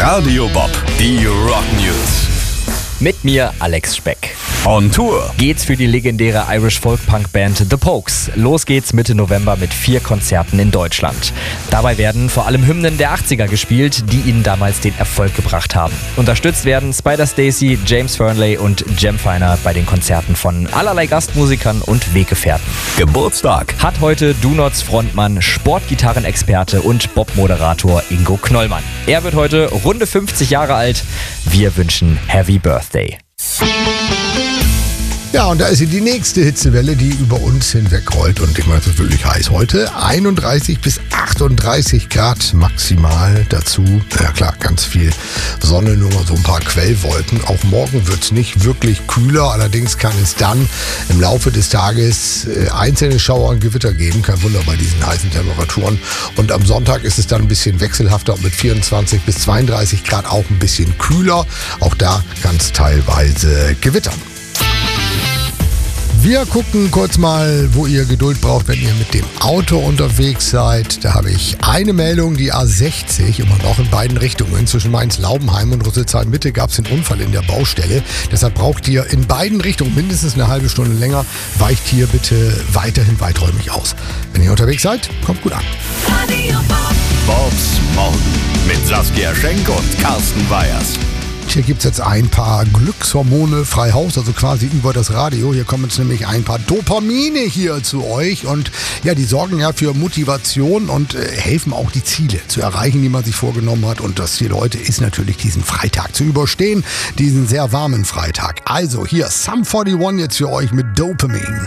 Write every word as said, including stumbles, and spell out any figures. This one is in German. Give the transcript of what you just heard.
Radio Bob, die Rock News. Mit mir Alex Speck. On Tour Geht's für die legendäre Irish Folk-Punk-Band The Pogues. Los geht's Mitte November mit vier Konzerten in Deutschland. Dabei werden vor allem Hymnen der achtziger gespielt, die ihnen damals den Erfolg gebracht haben. Unterstützt werden Spider Stacy, James Fernley und Jem Feiner bei den Konzerten von allerlei Gastmusikern und Weggefährten. Geburtstag Hat heute Do Nots Frontmann, Sportgitarrenexperte und Bob-Moderator Ingo Knollmann. Er wird heute runde fünfzig Jahre alt. Wir wünschen Happy Birthday. Ja, und da ist sie, die nächste Hitzewelle, die über uns hinwegrollt. Und ich meine, es ist wirklich heiß heute. einunddreißig bis achtunddreißig Grad maximal dazu. Ja klar, ganz viel Sonne, nur mal so ein paar Quellwolken. Auch morgen wird es nicht wirklich kühler. Allerdings kann es dann im Laufe des Tages einzelne Schauer und Gewitter geben. Kein Wunder bei diesen heißen Temperaturen. Und am Sonntag ist es dann ein bisschen wechselhafter und mit vierundzwanzig bis zweiunddreißig Grad auch ein bisschen kühler. Auch da kann es teilweise gewittern. Wir gucken kurz mal, wo ihr Geduld braucht, wenn ihr mit dem Auto unterwegs seid. Da habe ich eine Meldung, die A sechzig, immer noch in beiden Richtungen. Zwischen Mainz-Laubenheim und Rüsselsheim-Mitte gab es einen Unfall in der Baustelle. Deshalb braucht ihr in beiden Richtungen mindestens eine halbe Stunde länger. Weicht hier bitte weiterhin weiträumig aus. Wenn ihr unterwegs seid, kommt gut an. Bobs Morgen mit Saskia Schenk und Carsten Weyers. Hier gibt es jetzt ein paar Glückshormone frei Haus, also quasi über das Radio. Hier kommen jetzt nämlich ein paar Dopamine hier zu euch und ja, die sorgen ja für Motivation und äh, helfen auch die Ziele zu erreichen, die man sich vorgenommen hat. Und das Ziel heute ist natürlich, diesen Freitag zu überstehen, diesen sehr warmen Freitag. Also hier Sum einundvierzig jetzt für euch mit Dopamine.